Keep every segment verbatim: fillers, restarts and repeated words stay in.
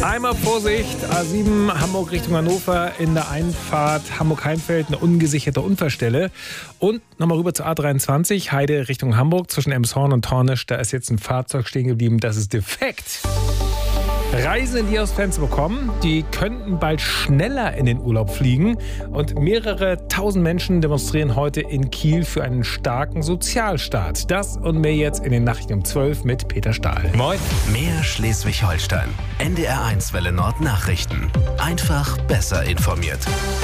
Einmal Vorsicht, A sieben Hamburg Richtung Hannover in der Einfahrt Hamburg-Heimfeld, eine ungesicherte Unfallstelle. Und nochmal rüber zur A dreiundzwanzig, Heide Richtung Hamburg zwischen Elmshorn und Tornisch. Da ist jetzt ein Fahrzeug stehen geblieben, das ist defekt. Reisende, die aus Fenster bekommen, die könnten bald schneller in den Urlaub fliegen. Und mehrere tausend Menschen demonstrieren heute in Kiel für einen starken Sozialstaat. Das und mehr jetzt in den Nachrichten um zwölf mit Peter Stahl. Moin. Mehr Schleswig-Holstein. N D R eins Welle Nord Nachrichten. Einfach besser informiert.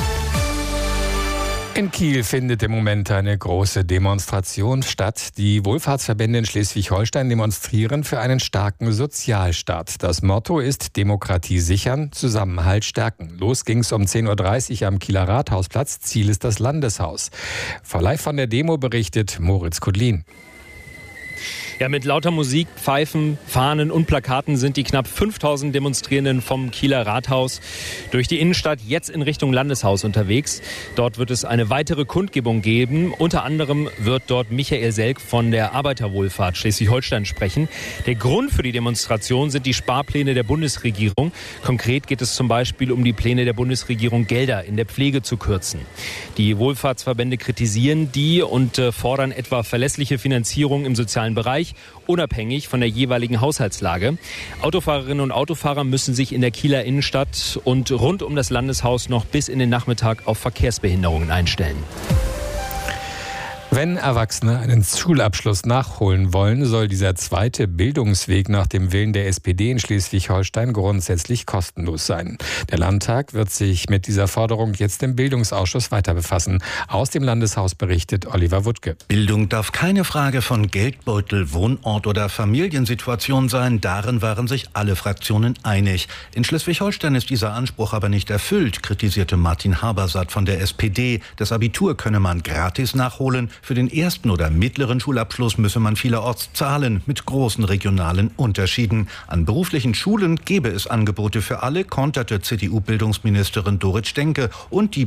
In Kiel findet im Moment eine große Demonstration statt. Die Wohlfahrtsverbände in Schleswig-Holstein demonstrieren für einen starken Sozialstaat. Das Motto ist Demokratie sichern, Zusammenhalt stärken. Los ging's um zehn Uhr dreißig am Kieler Rathausplatz. Ziel ist das Landeshaus. Live von der Demo berichtet Moritz Kudlin. Ja, mit lauter Musik, Pfeifen, Fahnen und Plakaten sind die knapp fünftausend Demonstrierenden vom Kieler Rathaus durch die Innenstadt jetzt in Richtung Landeshaus unterwegs. Dort wird es eine weitere Kundgebung geben. Unter anderem wird dort Michael Selk von der Arbeiterwohlfahrt Schleswig-Holstein sprechen. Der Grund für die Demonstration sind die Sparpläne der Bundesregierung. Konkret geht es zum Beispiel um die Pläne der Bundesregierung, Gelder in der Pflege zu kürzen. Die Wohlfahrtsverbände kritisieren die und fordern etwa verlässliche Finanzierung im sozialen Bereich, unabhängig von der jeweiligen Haushaltslage. Autofahrerinnen und Autofahrer müssen sich in der Kieler Innenstadt und rund um das Landeshaus noch bis in den Nachmittag auf Verkehrsbehinderungen einstellen. Wenn Erwachsene einen Schulabschluss nachholen wollen, soll dieser zweite Bildungsweg nach dem Willen der S P D in Schleswig-Holstein grundsätzlich kostenlos sein. Der Landtag wird sich mit dieser Forderung jetzt im Bildungsausschuss weiter befassen. Aus dem Landeshaus berichtet Oliver Wuttke. Bildung darf keine Frage von Geldbeutel, Wohnort oder Familiensituation sein. Darin waren sich alle Fraktionen einig. In Schleswig-Holstein ist dieser Anspruch aber nicht erfüllt, kritisierte Martin Habersaat von der S P D. Das Abitur könne man gratis nachholen. Für den ersten oder mittleren Schulabschluss müsse man vielerorts zahlen, mit großen regionalen Unterschieden. An beruflichen Schulen gäbe es Angebote für alle, konterte C D U-Bildungsministerin Dorit Stenke. Und die